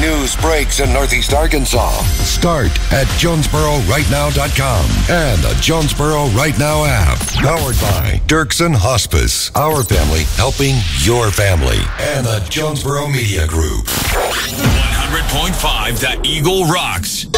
news breaks in Northeast Arkansas. Start at JonesboroRightNow.com and the Jonesboro Right Now app. Powered by Dirksen Hospice. Our family helping your family. And the Jonesboro Media Group. 100.5 The Eagle rocks.